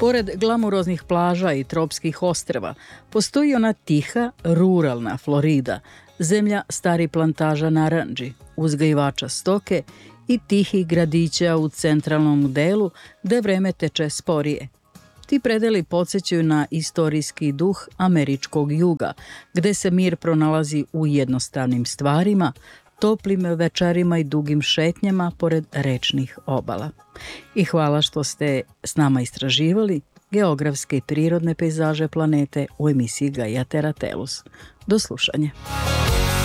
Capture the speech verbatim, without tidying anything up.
Pored glamuroznih plaža i tropskih ostrva, postoji ona tiha, ruralna Florida, zemlja stari plantaža narandži, uzgajivača stoke i tihih gradića u centralnom delu gde vreme teče sporije. Ti predeli podsjećaju na istorijski duh američkog juga, gde se mir pronalazi u jednostavnim stvarima, toplim večerima i dugim šetnjama pored rečnih obala. I hvala što ste s nama istraživali geografske i prirodne pejzaže planete u emisiji Gaia Terra Tellus. Do slušanja.